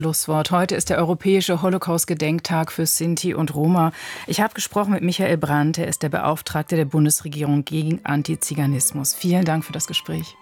Schlusswort. Heute ist der Europäische Holocaust-Gedenktag für Sinti und Roma. Ich habe gesprochen mit Michael Brandt, er ist der Beauftragte der Bundesregierung gegen Antiziganismus. Vielen Dank für das Gespräch.